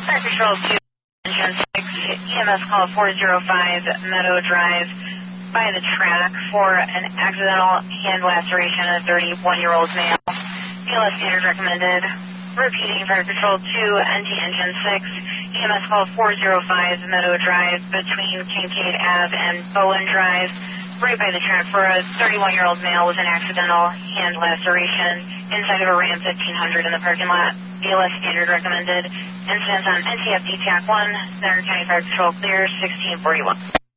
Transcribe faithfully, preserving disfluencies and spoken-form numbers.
Fire Control two, Engine six, E M S call four oh five Meadow Drive by the track for an accidental hand laceration of a thirty-one-year-old male. B L S standard recommended. Repeating, Fire Control two, N T Engine six, E M S call four oh five Meadow Drive between Kincaid Ave and Bowen Drive, right by the track for a thirty-one-year-old male with an accidental hand laceration inside of a Ram fifteen hundred in the parking lot. B L S standard recommended. Incidents on N C F D T A C one, Center County Fire Control clear, sixteen forty-one.